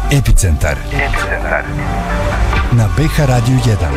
Epicentar na BH Radiju 1.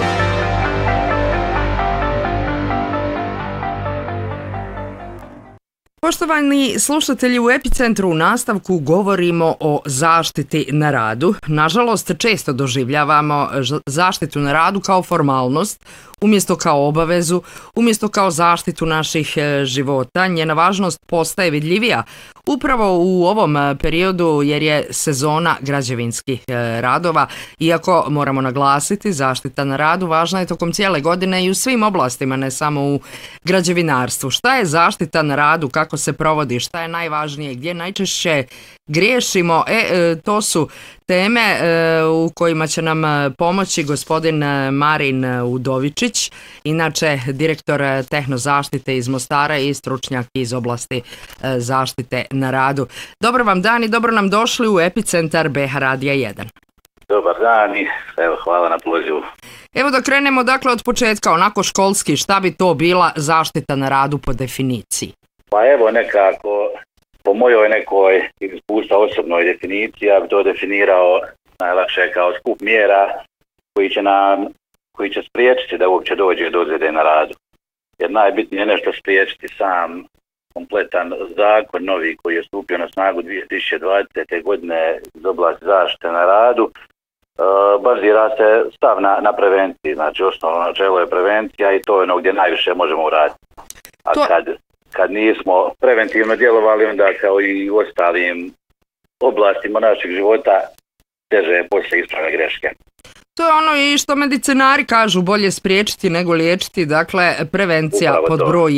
Poštovani slušatelji, u Epicentru u nastavku govorimo o zaštiti na radu. Nažalost, često doživljavamo zaštitu na radu kao formalnost, umjesto kao obavezu, umjesto kao zaštitu naših života. Njena važnost postaje vidljivija upravo u ovom periodu jer je sezona građevinskih radova. Iako moramo naglasiti, zaštita na radu važna je tokom cijele godine i u svim oblastima, ne samo u građevinarstvu. Šta je zaštita na radu, kako se provodi, šta je najvažnije, gdje najčešće griješimo? To su teme u kojima će nam pomoći gospodin Marin Udovičić, inače direktor tehnozaštite iz Mostara i stručnjak iz oblasti zaštite na radu. Dobar vam dan i dobro nam došli u Epicentar BH Radija 1. Dobar dan i evo, hvala na pozivu. Evo da krenemo dakle od početka, onako školski, šta bi to bila zaštita na radu po definiciji? Pa evo nekako, po mojoj nekoj iskustva osobnoj definiciji, ja bi to definirao najlakše kao skup mjera koji će spriječiti da uopće dođe do ozljede na radu. Jer najbitnije je nešto spriječiti sam kompletan zakon novi koji je stupio na snagu 2020. godine iz oblasti zaštite na radu. Bazira se stav na prevenciji, znači osnovno načelo je prevencija i to je ono gdje najviše možemo uraditi. A kad nismo preventivno djelovali, onda kao i u ostalim oblastima našeg života teže je poslije isprave greške. To je ono i što medicinari kažu, bolje spriječiti nego liječiti, dakle prevencija pod broj